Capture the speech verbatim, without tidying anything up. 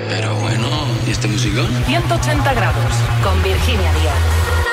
Pero bueno, ¿y este musicón? ciento ochenta grados con Virginia Díaz.